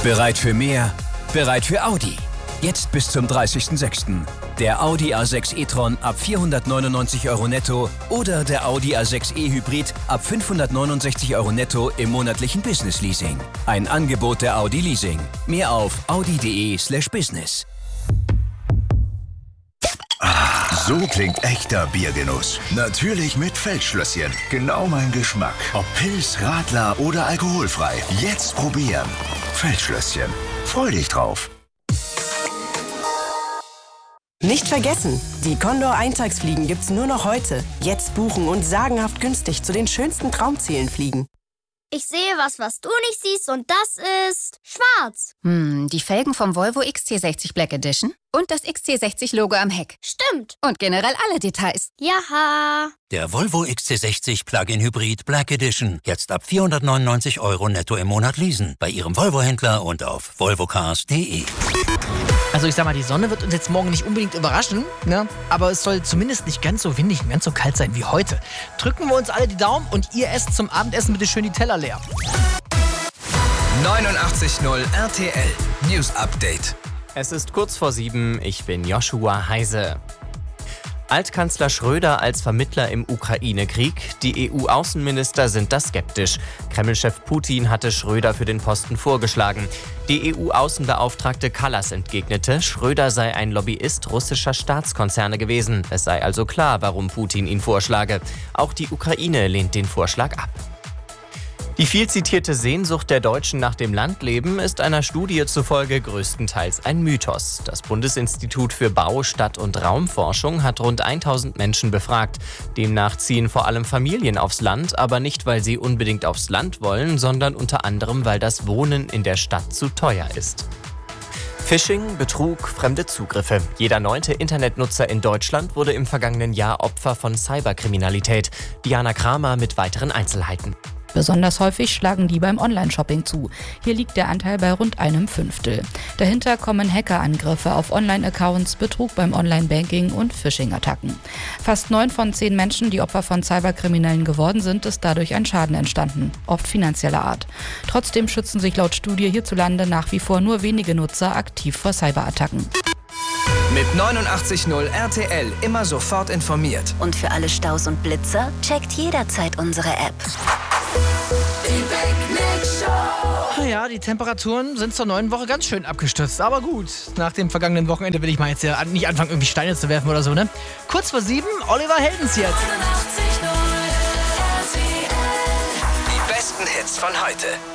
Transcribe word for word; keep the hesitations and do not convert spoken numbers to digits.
Bereit für mehr? Bereit für Audi. Jetzt bis zum dreißigsten sechsten Der Audi A sechs e-tron ab vierhundertneunundneunzig Euro netto oder der Audi A sechs e-Hybrid ab fünfhundertneunundsechzig Euro netto im monatlichen Business-Leasing. Ein Angebot der Audi Leasing. Mehr auf audi.de slash business. So klingt echter Biergenuss. Natürlich mit Feldschlösschen. Genau mein Geschmack. Ob Pils, Radler oder alkoholfrei. Jetzt probieren. Feldschlösschen. Freu dich drauf. Nicht vergessen, die Condor-Eintagsfliegen gibt's nur noch heute. Jetzt buchen und sagenhaft günstig zu den schönsten Traumzielen fliegen. Ich sehe was, was du nicht siehst, und das ist schwarz. Hm, die Felgen vom Volvo X C sechzig Black Edition und das X C sechzig Logo am Heck. Stimmt. Und generell alle Details. Jaha. Der Volvo X C sechzig Plug-in Hybrid Black Edition. Jetzt ab vierhundertneunundneunzig Euro netto im Monat leasen. Bei Ihrem Volvo-Händler und auf volvocars punkt de. Also ich sag mal, die Sonne wird uns jetzt morgen nicht unbedingt überraschen, ne? Aber es soll zumindest nicht ganz so windig und ganz so kalt sein wie heute. Drücken wir uns alle die Daumen und ihr esst zum Abendessen bitte schön die Teller leer. neunundachtzig Komma null R T L News Update. Es ist kurz vor sieben, ich bin Joshua Heise. Altkanzler Schröder als Vermittler im Ukraine-Krieg. Die E U-Außenminister sind da skeptisch. Kreml-Chef Putin hatte Schröder für den Posten vorgeschlagen. Die E U-Außenbeauftragte Kallas entgegnete, Schröder sei ein Lobbyist russischer Staatskonzerne gewesen. Es sei also klar, warum Putin ihn vorschlage. Auch die Ukraine lehnt den Vorschlag ab. Die viel zitierte Sehnsucht der Deutschen nach dem Landleben ist einer Studie zufolge größtenteils ein Mythos. Das Bundesinstitut für Bau-, Stadt- und Raumforschung hat rund tausend Menschen befragt. Demnach ziehen vor allem Familien aufs Land, aber nicht, weil sie unbedingt aufs Land wollen, sondern unter anderem, weil das Wohnen in der Stadt zu teuer ist. Phishing, Betrug, fremde Zugriffe. Jeder neunte Internetnutzer in Deutschland wurde im vergangenen Jahr Opfer von Cyberkriminalität. Diana Kramer mit weiteren Einzelheiten. Besonders häufig schlagen die beim Online-Shopping zu. Hier liegt der Anteil bei rund einem Fünftel. Dahinter kommen Hackerangriffe auf Online-Accounts, Betrug beim Online-Banking und Phishing-Attacken. Fast neun von zehn Menschen, die Opfer von Cyberkriminellen geworden sind, ist dadurch ein Schaden entstanden, oft finanzieller Art. Trotzdem schützen sich laut Studie hierzulande nach wie vor nur wenige Nutzer aktiv vor Cyberattacken. Mit neunundachtzig Komma null R T L immer sofort informiert. Und für alle Staus und Blitzer checkt jederzeit unsere App. Ja, die Temperaturen sind zur neuen Woche ganz schön abgestürzt. Aber gut, nach dem vergangenen Wochenende will ich mal jetzt ja nicht anfangen, irgendwie Steine zu werfen oder so, ne? Kurz vor sieben, Oliver Heldens jetzt. Die besten Hits von heute.